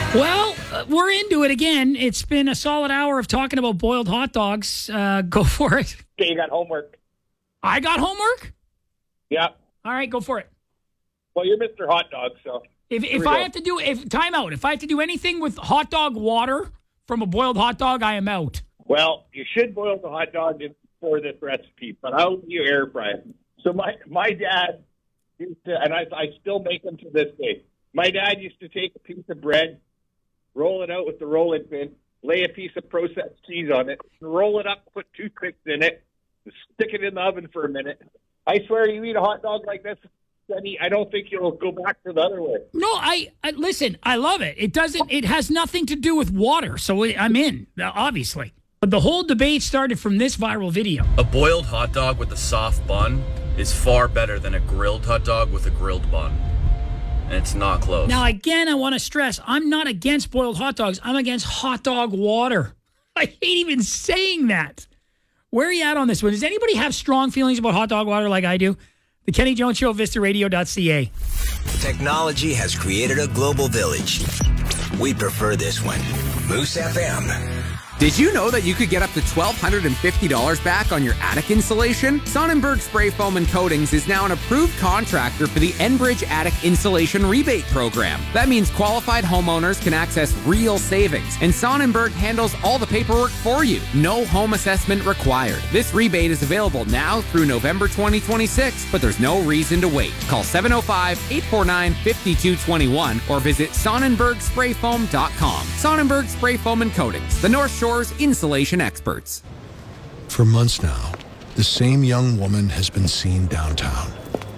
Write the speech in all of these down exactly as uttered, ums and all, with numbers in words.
Well, uh, we're into it again. It's been a solid hour of talking about boiled hot dogs. Uh, go for it. Okay, you got homework. I got homework? Yeah. All right, go for it. Well, you're Mister Hot Dog, so. If if I go. have to do, if time out, if I have to do anything with hot dog water from a boiled hot dog, I am out. Well, you should boil the hot dog for this recipe, but I'll you air fry it. So my, my dad used to, and I, I still make them to this day. My dad used to take a piece of bread, roll it out with the rolling pin, lay a piece of processed cheese on it, roll it up, put toothpicks in it, stick it in the oven for a minute. I swear, you eat a hot dog like this, Denny, I don't think you'll go back to the other way. No, I, I listen. I love it. It doesn't. It has nothing to do with water, so I'm in. Obviously, but the whole debate started from this viral video. A boiled hot dog with a soft bun is far better than a grilled hot dog with a grilled bun. And it's not close. Now, again, I want to stress, I'm not against boiled hot dogs. I'm against hot dog water. I hate even saying that. Where are you at on this one? Does anybody have strong feelings about hot dog water like I do? The Kenny Jones Show, vista radio dot c a. Technology has created a global village. We prefer this one. Moose F M. Did you know that you could get up to one thousand two hundred fifty dollars back on your attic insulation? Sonnenberg Spray Foam and Coatings is now an approved contractor for the Enbridge Attic Insulation Rebate Program. That means qualified homeowners can access real savings, and Sonnenberg handles all the paperwork for you. No home assessment required. This rebate is available now through November twenty twenty-six, but there's no reason to wait. Call seven oh five, eight four nine, five two two one or visit sonnenberg spray foam dot com. Sonnenberg Spray Foam and Coatings, the North Shore insulation experts. For months now, the same young woman has been seen downtown.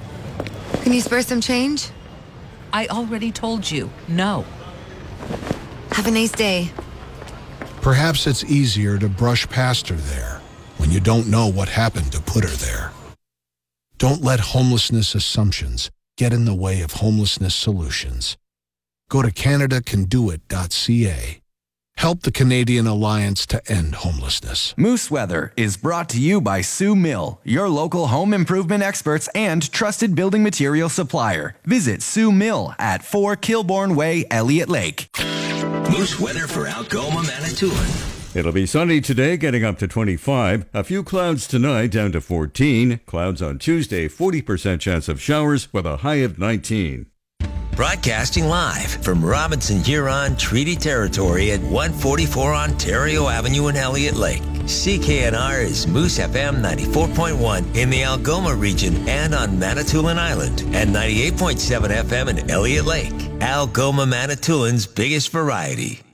Can you spare some change? I already told you, no. Have a nice day. Perhaps it's easier to brush past her there when you don't know what happened to put her there. Don't let homelessness assumptions get in the way of homelessness solutions. Go to canada can do it dot c a. Help the Canadian Alliance to end homelessness. Moose Weather is brought to you by Sue Mill, your local home improvement experts and trusted building material supplier. Visit Sue Mill at four Kilbourne Way, Elliott Lake. Moose Weather for Algoma, Manitoulin. It'll be sunny today, getting up to twenty-five. A few clouds tonight, down to fourteen. Clouds on Tuesday, forty percent chance of showers with a high of nineteen. Broadcasting live from Robinson Huron Treaty Territory at one forty-four Ontario Avenue in Elliott Lake. C K N R is Moose F M ninety-four point one in the Algoma region and on Manitoulin Island, and ninety-eight point seven F M in Elliott Lake. Algoma, Manitoulin's biggest variety.